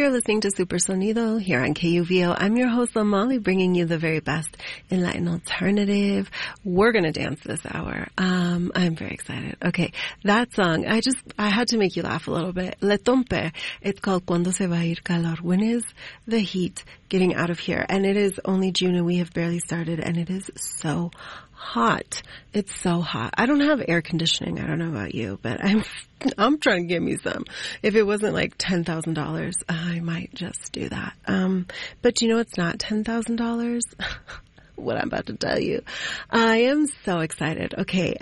You're listening to Super Sonido here on KUVO. I'm your host, Molly, bringing you the very best in Latin alternative. We're going to dance this hour. I'm very excited. Okay, that song, I had to make you laugh a little bit. Le Tompe. It's called Cuando se va a ir calor. When is the heat getting out of here? And it is only June and we have barely started, and it is so hot. It's so hot. I don't have air conditioning. I don't know about you, but I'm trying to get me some. If it wasn't like $10,000, I might just do that. But you know, it's not $10,000. What I'm about to tell you. I am so excited. Okay.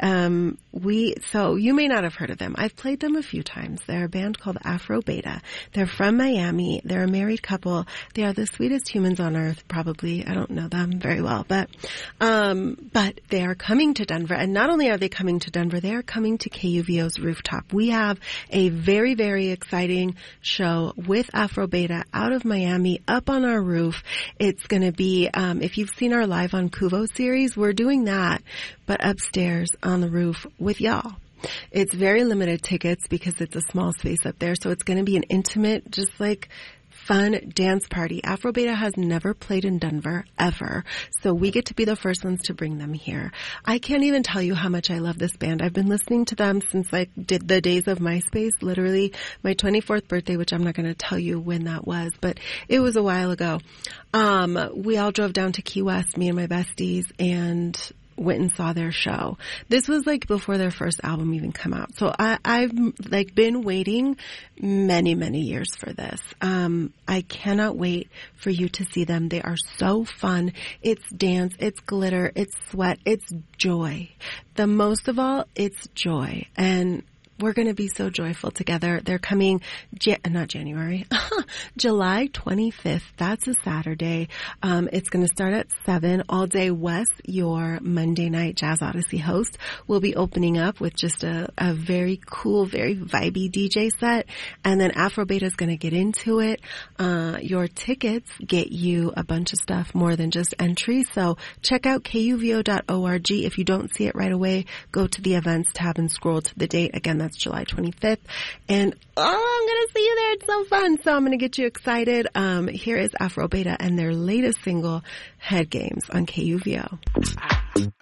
So you may not have heard of them. I've played them a few times. They're a band called Afro Beta. They're from Miami. They're a married couple. They are the sweetest humans on earth, probably. I don't know them very well, but they are coming to Denver. And not only are they coming to Denver, they are coming to KUVO's rooftop. We have a very, very exciting show with Afro Beta out of Miami up on our roof. It's going to be, if you've seen our Live on Kuvo series, we're doing that, but upstairs on the roof with y'all. It's very limited tickets because it's a small space up there, so it's going to be an intimate, just like fun dance party. Afro Beta has never played in Denver, ever, so we get to be the first ones to bring them here. I can't even tell you how much I love this band. I've been listening to them since like the days of MySpace, literally my 24th birthday, which I'm not going to tell you when that was, but it was a while ago. We all drove down to Key West, me and my besties, and went and saw their show. This was like before their first album even come out. So I've like been waiting many, many years for this. I cannot wait for you to see them. They are so fun. It's dance, it's glitter, it's sweat, it's joy. The most of all, it's joy. And we're going to be so joyful together. They're coming, not January, July 25th. That's a Saturday. It's going to start at 7 all day. Wes, your Monday night Jazz Odyssey host, will be opening up with just a very cool, very vibey DJ set. And then Afro Beta is going to get into it. Your tickets get you a bunch of stuff more than just entry. So check out kuvo.org. If you don't see it right away, go to the events tab and scroll to the date. Again, that's July 25th. And I'm going to see you there. It's so fun. So I'm going to get you excited. Here is Afro Beta and their latest single, Head Games, on KUVO.